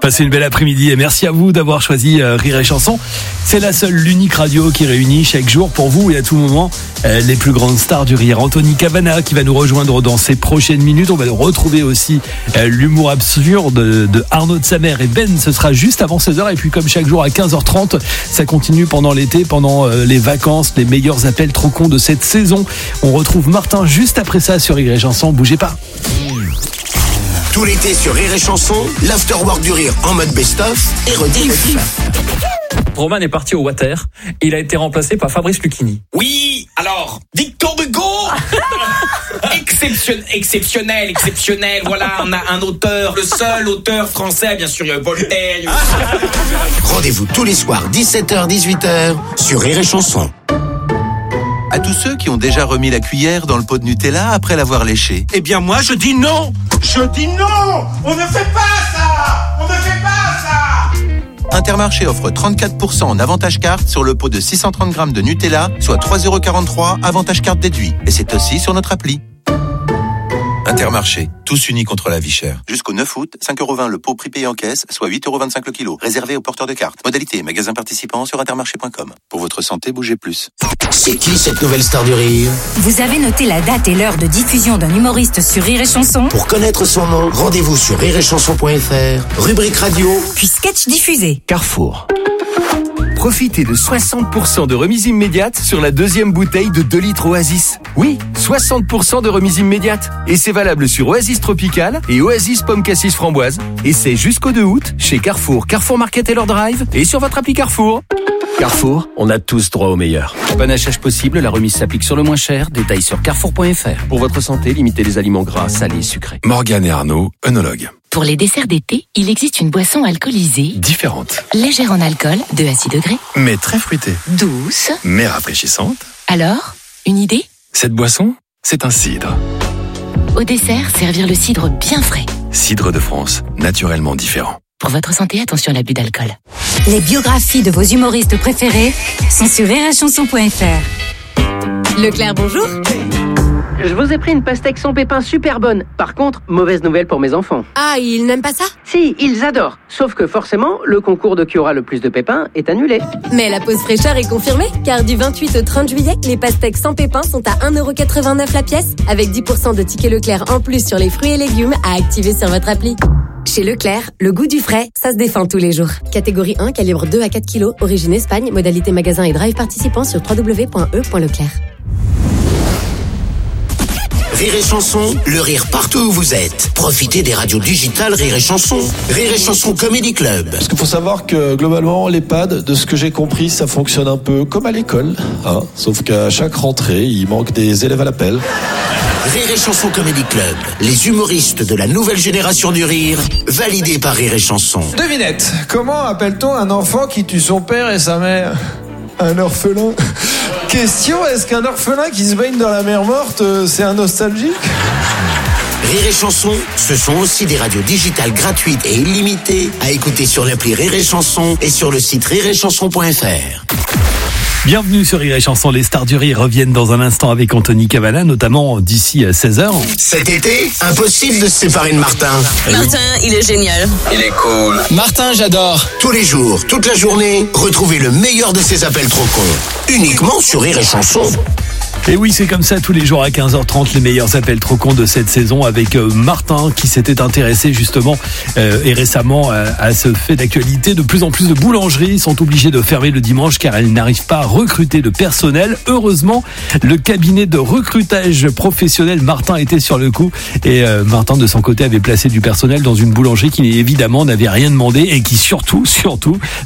Passez une belle après-midi et merci à vous d'avoir choisi Rire et Chanson. C'est la seule, l'unique radio qui réunit chaque jour pour vous et à tout moment les plus grandes stars du rire. Anthony Cavana qui va nous rejoindre dans ces prochaines minutes. On va retrouver aussi l'humour absurde de Arnaud de Samer et Ben. Ce sera juste avant 16h et puis comme chaque jour à 15h30, ça continue pendant l'été, pendant les vacances, les meilleurs appels trop cons de cette saison. On retrouve Martin juste après ça sur Rire et Chanson. Bougez pas. Tout l'été sur Rire et Chanson, l'afterwork du rire en mode best-of et rediff. Roman est parti au water. Il a été remplacé par Fabrice Lucchini. Oui, alors, Victor Hugo. Exceptionnel. Voilà, on a un auteur, le seul auteur français, bien sûr, il y a Voltaire. Rendez-vous tous les soirs, 17h-18h, sur Rire et Chanson. À tous ceux qui ont déjà remis la cuillère dans le pot de Nutella après l'avoir léché. Eh bien moi je dis non. On ne fait pas ça. Intermarché offre 34% en avantage carte sur le pot de 630 grammes de Nutella, soit 3,43€ avantage carte déduit. Et c'est aussi sur notre appli. Intermarché, tous unis contre la vie chère. Jusqu'au 9 août, 5,20€ le pot prix payé en caisse, soit 8,25€ le kilo. Réservé aux porteurs de cartes. Modalité, magasin participant sur intermarché.com. Pour votre santé, bougez plus. C'est qui cette nouvelle star du rire? Vous avez noté la date et l'heure de diffusion d'un humoriste sur Rire et Chanson? Pour connaître son nom, rendez-vous sur rireetchanson.fr, rubrique radio, Puis sketch diffusé. Carrefour. Profitez de 60% de remise immédiate sur la deuxième bouteille de 2 litres Oasis. Oui, 60% de remise immédiate. Et c'est valable sur Oasis Tropical et Oasis Pomme Cassis Framboise. Et c'est jusqu'au 2 août chez Carrefour, Carrefour Market et leur Drive et sur votre appli Carrefour. Carrefour, on a tous droit au meilleur. Panachage possible, la remise s'applique sur le moins cher. Détails sur carrefour.fr. Pour votre santé, limitez les aliments gras, salés, sucrés. Morgane et Arnaud, œnologues. Pour les desserts d'été, il existe une boisson alcoolisée, Différente, légère en alcool, de à 6 degrés, mais très fruitée, douce. mais rafraîchissante. Alors, une idée? Cette boisson, c'est un cidre. Au dessert, servir le cidre bien frais. Cidre de France, naturellement différent. Pour votre santé, attention à l'abus d'alcool. Les biographies de vos humoristes préférés sont sur rireetchanson.fr. Leclerc, bonjour. Je vous ai pris une pastèque sans pépins super bonne. Par contre, mauvaise nouvelle pour mes enfants. Ah, ils n'aiment pas ça? Si, ils adorent. Sauf que forcément, le concours de qui aura le plus de pépins est annulé. Mais la pause fraîcheur est confirmée, car du 28 au 30 juillet, les pastèques sans pépins sont à 1,89€ la pièce, avec 10% de tickets Leclerc en plus sur les fruits et légumes à activer sur votre appli. Chez Leclerc, le goût du frais, ça se défend tous les jours. Catégorie 1, calibre 2 à 4 kg, origine Espagne, modalité magasin et drive participant sur www.e.leclerc. Rire et Chanson, le rire partout où vous êtes. Profitez des radios digitales Rire et Chanson. Rire et Chanson Comedy Club. Parce qu'il faut savoir que globalement, l'EHPAD, de ce que j'ai compris, ça fonctionne un peu comme à l'école. Hein, sauf qu'à chaque rentrée, il manque des élèves à l'appel. Rire et Chanson Comedy Club. Les humoristes de la nouvelle génération du rire, validés par Rire et Chanson. Devinette, comment appelle-t-on un enfant qui tue son père et sa mère? Un orphelin. Question, est-ce qu'un orphelin qui se baigne dans la mer morte, c'est un nostalgique? Rire et Chanson, ce sont aussi des radios digitales gratuites et illimitées à écouter sur l'appli Rire et Chanson et sur le site rireetchanson.fr. Bienvenue sur Rire et Chanson, les stars du rire reviennent dans un instant avec Anthony Cavana, notamment d'ici à 16h. Cet été, impossible de se séparer de Martin. Martin, il est génial. Il est cool. Martin, j'adore. Tous les jours, toute la journée, retrouvez le meilleur de ses appels trop cons. Uniquement sur Rire et Chanson. Et oui, c'est comme ça tous les jours à 15h30, les meilleurs appels trop cons de cette saison avec Martin qui s'était intéressé justement et récemment à ce fait d'actualité. De plus en plus de boulangeries sont obligées de fermer le dimanche car elles n'arrivent pas à recruter de personnel. Heureusement, le cabinet de recrutage professionnel Martin était sur le coup et Martin de son côté avait placé du personnel dans une boulangerie qui évidemment n'avait rien demandé et qui surtout